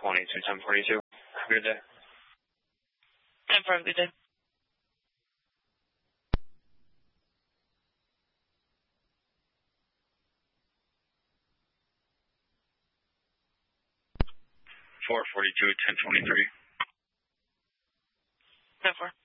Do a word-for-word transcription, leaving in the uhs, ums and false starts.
twenty-two, ten forty-two. Good day. ten four, good day. four forty-two, ten twenty-three. ten four.